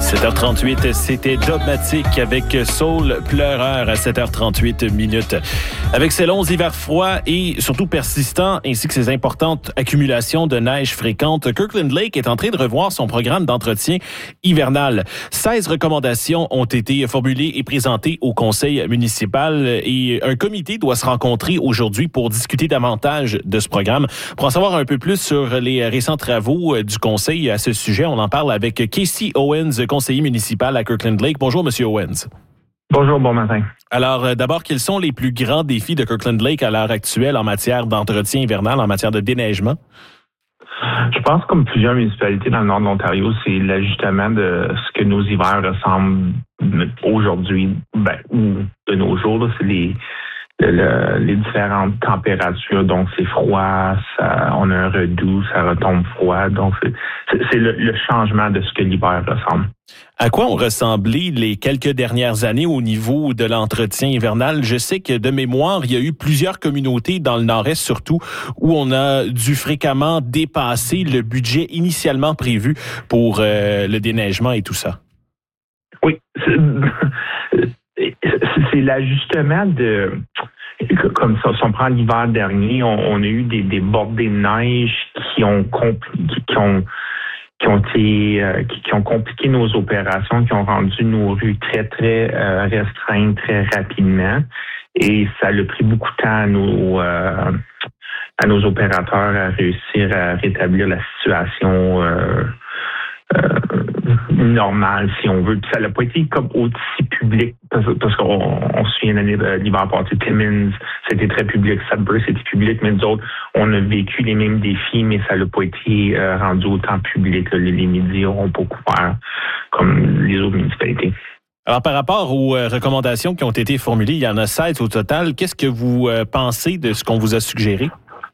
7h38, c'était Dogmatic avec Soul Pleureur à 7h38 minutes. Avec ses longs hivers froids et surtout persistants, ainsi que ses importantes accumulations de neige fréquentes, Kirkland Lake est en train de revoir son programme d'entretien hivernal. 16 recommandations ont été formulées et présentées au conseil municipal et un comité doit se rencontrer aujourd'hui pour discuter davantage de ce programme. Pour en savoir un peu plus sur les récents travaux du conseil à ce sujet, on en parle avec Casey Owens, conseiller municipal à Kirkland Lake. Bonjour, Monsieur Owens. Bonjour, bon matin. Alors, d'abord, quels sont les plus grands défis de Kirkland Lake à l'heure actuelle en matière d'entretien hivernal, en matière de déneigement? Je pense, comme plusieurs municipalités dans le nord de l'Ontario, c'est l'ajustement de ce que nos hivers ressemblent aujourd'hui, ou de nos jours. Là, c'est les différentes températures. Donc, c'est froid, on a un redoux, ça retombe froid. Donc, c'est le changement de ce que l'hiver ressemble. À quoi ont ressemblé les quelques dernières années au niveau de l'entretien hivernal? Je sais que de mémoire, il y a eu plusieurs communautés dans le nord-est surtout où on a dû fréquemment dépasser le budget initialement prévu pour le déneigement et tout ça. Oui, c'est l'ajustement de... Comme ça, si on prend l'hiver dernier, on a eu des bordées de neige qui ont compliqué nos opérations, qui ont rendu nos rues très, très restreintes très rapidement. Et ça a pris beaucoup de temps à nos opérateurs à réussir à rétablir la situation normale, si on veut. Ça n'a pas été comme aussi public, parce qu'on se souvient l'hiver passé, Timmins, c'était très public, Sudbury, c'était public, mais nous autres, on a vécu les mêmes défis, mais ça n'a pas été rendu autant public. Les médias n'ont pas couvert comme les autres municipalités. Alors, par rapport aux recommandations qui ont été formulées, il y en a 16 au total. Qu'est-ce que vous pensez de ce qu'on vous a suggéré?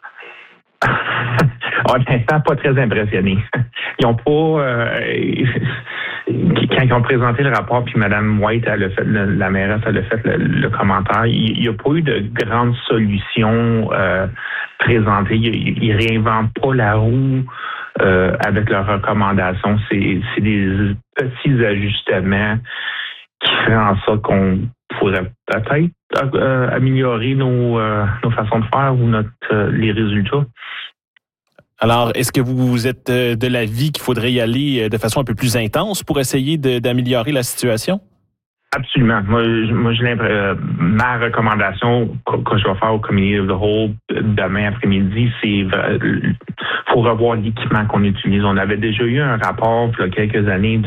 Honnêtement, pas très impressionné. Ils n'ont pas... quand ils ont présenté le rapport, puis Mme White, la mairesse, elle a fait le commentaire, il n'y a pas eu de grandes solutions présentées. Ils ne réinventent pas la roue avec leurs recommandations. C'est des petits ajustements qui font en sorte qu'on pourrait peut-être améliorer nos façons de faire ou les résultats. Alors, est-ce que vous êtes de l'avis qu'il faudrait y aller de façon un peu plus intense pour essayer d'améliorer la situation? Absolument. Moi, ma recommandation que je vais faire au Committee of the Whole demain après-midi, c'est faut revoir l'équipement qu'on utilise. On avait déjà eu un rapport il y a quelques années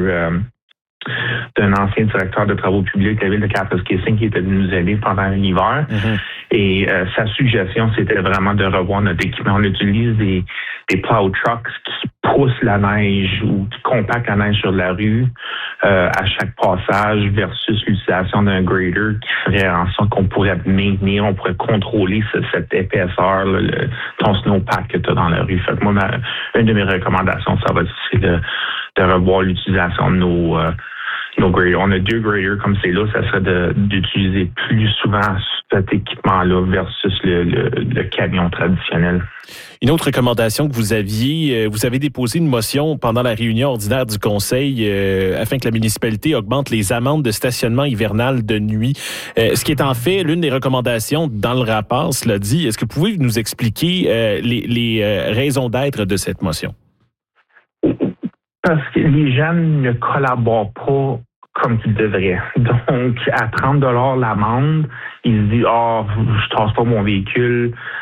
d'un ancien directeur de travaux publics de la ville de Kapuskasing qui était venu nous aider pendant l'hiver. Mm-hmm. Et sa suggestion, c'était vraiment de revoir notre équipement. On utilise des plow trucks qui poussent la neige ou qui compactent la neige sur la rue à chaque passage versus l'utilisation d'un grader qui ferait en sorte qu'on pourrait maintenir, on pourrait contrôler cette épaisseur, ton snowpack que tu as dans la rue. Fait que moi, une de mes recommandations, ça va être de revoir l'utilisation de nos graders. On a 2 graders comme c'est là, ça serait d'utiliser plus souvent cet équipement-là versus le camion traditionnel. Une autre recommandation que vous avez déposé une motion pendant la réunion ordinaire du conseil afin que la municipalité augmente les amendes de stationnement hivernal de nuit. Ce qui est en fait l'une des recommandations dans le rapport, cela dit. Est-ce que vous pouvez nous expliquer les raisons d'être de cette motion? Parce que les gens ne collaborent pas comme ils devraient. Donc, à 30 $ l'amende, ils se disent « je tasse pas mon véhicule